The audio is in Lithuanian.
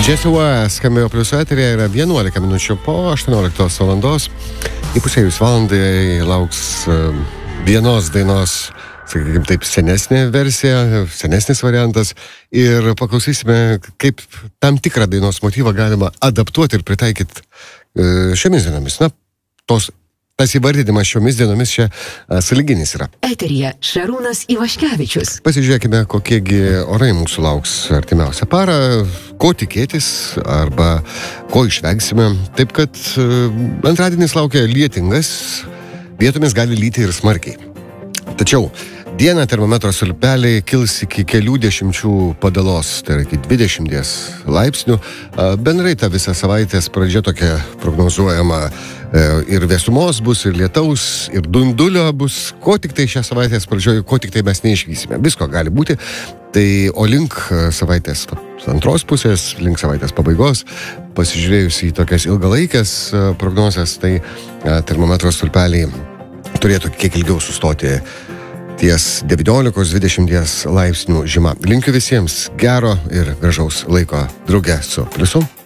Džesiua skambėjo pliusų eterėje, yra 11 minučių po 18 valandos. Įpusėjus valandai lauks vienos dainos, sakykime taip, senesnė versija, senesnis variantas. Ir paklausysime, kaip tam tikrą dainos motyvą galima adaptuoti ir pritaikyti šiomis dienomis. Na, tas įvardydimas šiomis dienomis čia sąlyginis yra. Eteryje Šarūnas Ivaškevičius. Pasižiūrėkime, kokiegi orai mūsų lauks artimiausią parą, ko tikėtis arba ko išvengsime. Taip kad antradienis laukia lietingas, vietomis gali lyti ir smarkiai. Tačiau dieną termometro stulpeliai kils iki kelių dešimčių padalos, tai yra iki 20 laipsnių. Bendrai ta visa savaitės pradžia tokia prognozuojama, ir vėsumos bus, ir lietaus, ir dundulio bus, ko tik tai šią savaitės pradžioje, ko tik tai mes neišvysime. Visko gali būti. Tai o link savaitės antros pusės, link savaitės pabaigos, pasižiūrėjus į tokias ilgalaikės prognozes, tai termometro stulpeliai turėtų kiek ilgiau sustoti ties 19-20 laipsnių žema. Linkiu visiems gero ir gražaus laiko drauge su Pliusu.